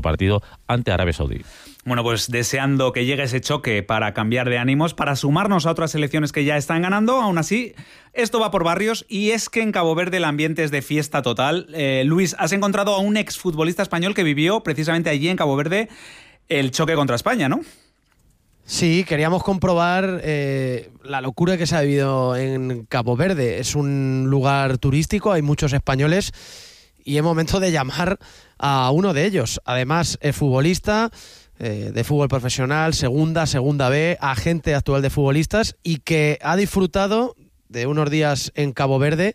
quinto partido ante Arabia Saudí. Bueno, pues deseando que llegue ese choque para cambiar de ánimos, para sumarnos a otras selecciones que ya están ganando. Aún así, esto va por barrios y es que en Cabo Verde el ambiente es de fiesta total. Luis, has encontrado a un exfutbolista español que vivió precisamente allí en Cabo Verde el choque contra España, ¿no? Sí, queríamos comprobar la locura que se ha vivido en Cabo Verde. Es un lugar turístico, hay muchos españoles y es momento de llamar a uno de ellos. Además, es futbolista de fútbol profesional, segunda B, agente actual de futbolistas y que ha disfrutado de unos días en Cabo Verde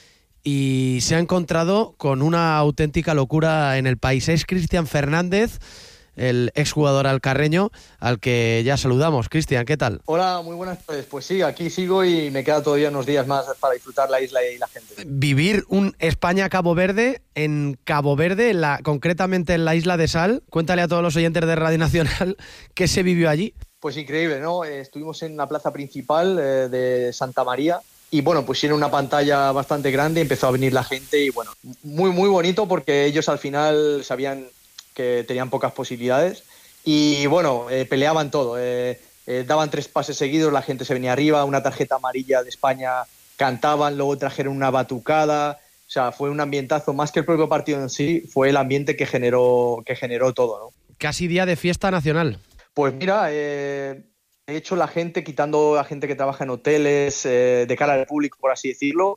y se ha encontrado con una auténtica locura en el país. Es Cristian Fernández, el exjugador alcarreño, al que ya saludamos. Cristian, ¿qué tal? Hola, muy buenas tardes. Pues sí, aquí sigo y me queda todavía unos días más para disfrutar la isla y la gente. Vivir un España-Cabo Verde, en Cabo Verde, concretamente en la isla de Sal. Cuéntale a todos los oyentes de Radio Nacional qué se vivió allí. Pues increíble, ¿no? Estuvimos en la plaza principal de Santa María. Y bueno, pusieron una pantalla bastante grande, empezó a venir la gente y bueno, muy muy bonito porque ellos al final sabían que tenían pocas posibilidades y bueno, peleaban todo, daban 3 pases seguidos, la gente se venía arriba, una tarjeta amarilla de España, cantaban, luego trajeron una batucada, o sea, fue un ambientazo, más que el propio partido en sí, fue el ambiente que generó todo, ¿no? Casi día de fiesta nacional. Pues mira, de hecho la gente, quitando a gente que trabaja en hoteles, de cara al público, por así decirlo,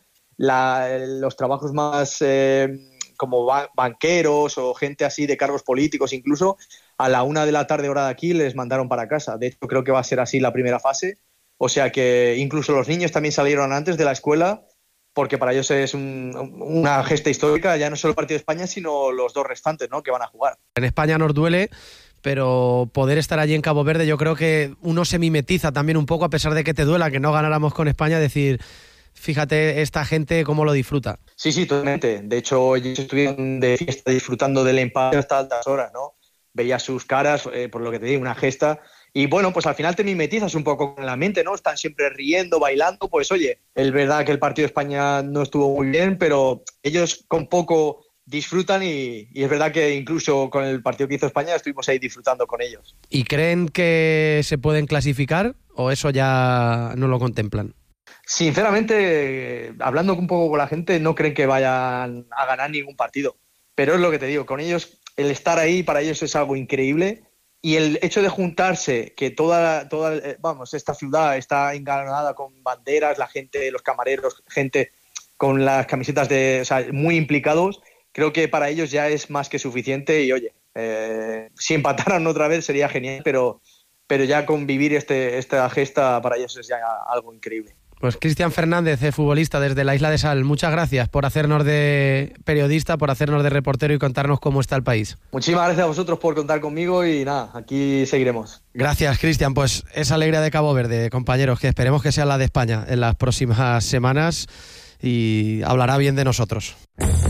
los trabajos más como banqueros o gente así de cargos políticos, incluso a la 1 de la tarde hora de aquí les mandaron para casa. De hecho, creo que va a ser así la primera fase. O sea que incluso los niños también salieron antes de la escuela porque para ellos es una gesta histórica, ya no solo el partido de España, sino los 2 restantes, ¿no?, que van a jugar. En España nos duele, pero poder estar allí en Cabo Verde, yo creo que uno se mimetiza también un poco, a pesar de que te duela que no ganáramos con España, decir, fíjate esta gente cómo lo disfruta. Sí, totalmente. De hecho, ellos estuvieron de fiesta disfrutando del empate hasta altas horas, ¿no? Veía sus caras, por lo que te digo, una gesta. Y bueno, pues al final te mimetizas un poco con la mente, ¿no? Están siempre riendo, bailando. Pues oye, es verdad que el partido de España no estuvo muy bien, pero ellos con poco disfrutan y es verdad que incluso con el partido que hizo España estuvimos ahí disfrutando con ellos. ¿Y creen que se pueden clasificar o eso ya no lo contemplan? Sinceramente, hablando un poco con la gente, no creen que vayan a ganar ningún partido. Pero es lo que te digo, con ellos, el estar ahí para ellos es algo increíble. Y el hecho de juntarse, que toda esta ciudad está engalanada con banderas, la gente, los camareros, gente con las camisetas muy implicados, creo que para ellos ya es más que suficiente. Y oye, si empataran otra vez sería genial, pero ya convivir esta gesta para ellos es ya algo increíble. Pues Cristian Fernández, futbolista desde la Isla de Sal, muchas gracias por hacernos de periodista, por hacernos de reportero y contarnos cómo está el país. Muchísimas gracias a vosotros por contar conmigo y nada, aquí seguiremos. Gracias, Cristian. Pues esa alegría de Cabo Verde, compañeros, que esperemos que sea la de España en las próximas semanas y hablará bien de nosotros.